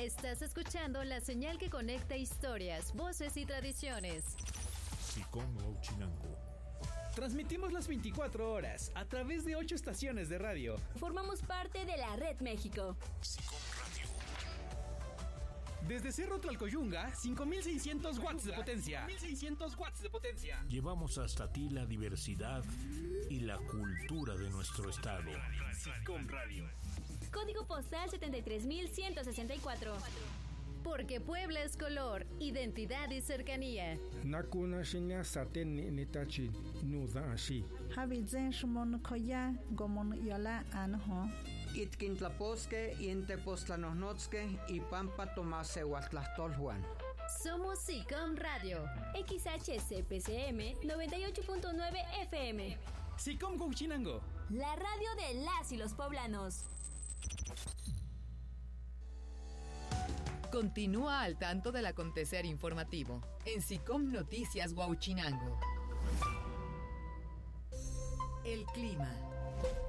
Estás escuchando la señal que conecta historias, voces y tradiciones. SICOM Huauchinango. Transmitimos las 24 horas a través de 8 estaciones de radio. Formamos parte de la Red México. SICOM Radio. Desde Cerro Tlalcoyunga, 5.600 watts de potencia. 5.600 watts de potencia. Llevamos hasta ti la diversidad y la cultura de nuestro estado. SICOM Radio. Código postal 73164. Porque Puebla es color, identidad y cercanía. Nakuna shinya saten nitachi nuda ashi. Habizen shmon koya gomon yola anho. Itkintlaposque, Intepostlanosnotzque y Pampa Tomase Huatlastolhuan. Somos SICOM Radio. XHCPCM 98.9 FM. SICOM Huauchinango. La radio de las y los poblanos. Continúa al tanto del acontecer informativo en SICOM Noticias Huauchinango. El clima.